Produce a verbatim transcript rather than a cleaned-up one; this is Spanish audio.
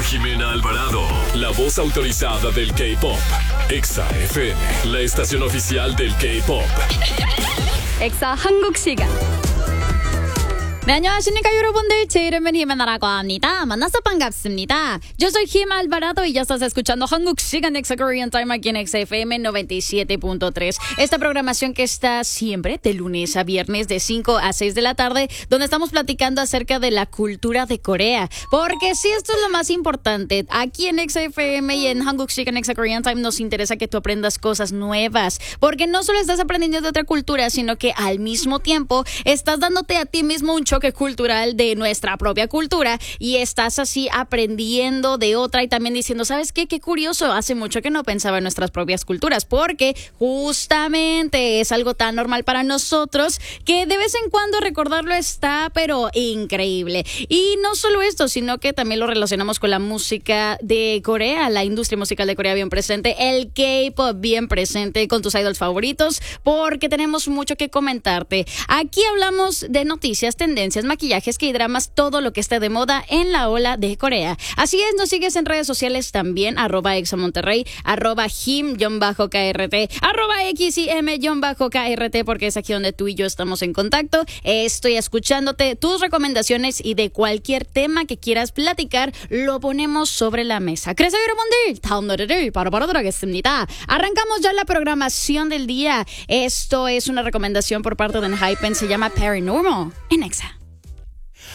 Jimena Alvarado, la voz autorizada del K-pop. Exa F M, la estación oficial del K-pop. 엑사 한국 시간. 네, 안녕하십니까 여러분들. 제 이름은 히메나라고 합니다. 만나서 반갑습니다. Yo soy Jimena Alvarado y ya estás escuchando 한국 시간 Exa Korean Time aquí en Exa F M noventa y siete punto tres. Esta programación que está siempre de lunes a viernes de cinco a seis de la tarde, donde estamos platicando acerca de la cultura de Corea. Porque si esto es lo más importante, aquí en Exa F M y en 한국 시간 Exa Korean Time nos interesa que tú aprendas cosas nuevas. Porque no solo estás aprendiendo de otra cultura, sino que al mismo tiempo estás dándote a ti mismo un choque cultural de nuestra propia cultura y estás así aprendiendo de otra y también diciendo, ¿sabes qué? Qué curioso, hace mucho que no pensaba en nuestras propias culturas, porque justamente es algo tan normal para nosotros que de vez en cuando recordarlo está, pero increíble. Y no solo esto, sino que también lo relacionamos con la música de Corea, la industria musical de Corea bien presente, el K-pop bien presente con tus idols favoritos, porque tenemos mucho que comentarte. Aquí hablamos de noticias, tendencias, maquillajes, K-dramas, todo lo que esté de moda en la ola de Corea. Así es, nos sigues en redes sociales también, arroba examonterrey, arroba him-krt, arroba xim-krt, porque es aquí donde tú y yo estamos en contacto. Estoy escuchándote, tus recomendaciones y de cualquier tema que quieras platicar, lo ponemos sobre la mesa. 그래서 여러분들, 다음 노래를 바로바로 들어가겠습니다. Arrancamos ya la programación del día. Esto es una recomendación por parte de Enhypen, se llama Paranormal en Exa.